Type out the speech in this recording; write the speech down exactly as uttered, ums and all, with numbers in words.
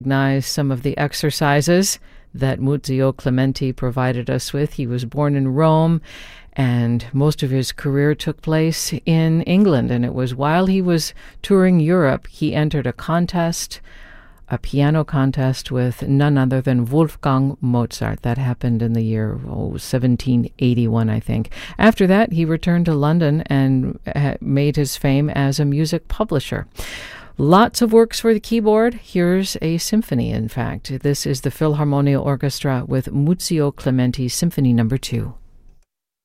recognize some of the exercises that Muzio Clementi provided us with. He was born in Rome, and most of his career took place in England. And it was while he was touring Europe, he entered a contest, a piano contest with none other than Wolfgang Mozart. That happened in the year oh, seventeen eighty-one, I think. After that, he returned to London and ha- made his fame as a music publisher. Lots of works for the keyboard. Here's a symphony, in fact. This is the Philharmonia Orchestra with Muzio Clementi Symphony Number Two.